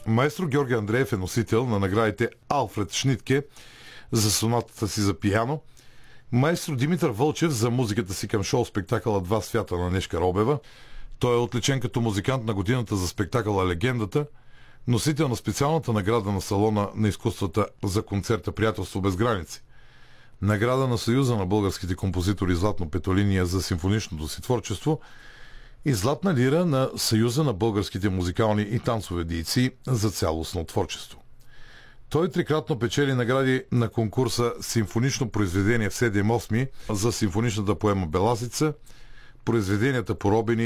Маестро Георги Андреев е носител на наградите Алфред Шнитке за сонатата си за пиано, маестро Димитър Вълчев за музиката си към шоу-спектакъла Два свята на Нешка Робева. Той е отличен като музикант на годината за спектакъла Легендата, носител на специалната награда на Салона на изкуствата за концерта Приятелство без граници, награда на Съюза на българските композитори Златно петолиния за симфоничното си творчество и Златна лира на Съюза на българските музикални и танцови дейци за цялостно творчество. Той трикратно печели награди на конкурса Симфонично произведение в 7/8 за симфоничната поема Белазица, произведенията поробени